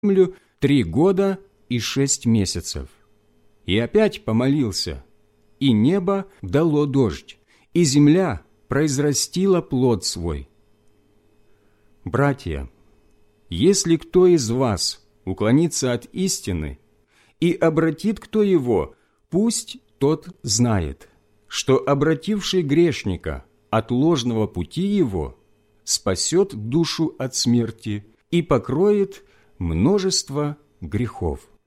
землю 3 года и 6 месяцев. И опять помолился, и небо дало дождь, и земля произрастила плод свой. Братья, если кто из вас уклонится от истины, и обратит кто его, пусть тот знает, что обративший грешника от ложного пути его спасет душу от смерти и покроет множество грехов.